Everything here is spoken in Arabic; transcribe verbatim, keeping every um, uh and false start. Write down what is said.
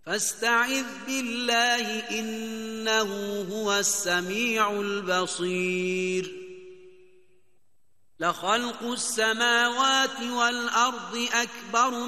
فاستعذ بالله إنه هو السميع البصير. لخلق السماوات والأرض أكبر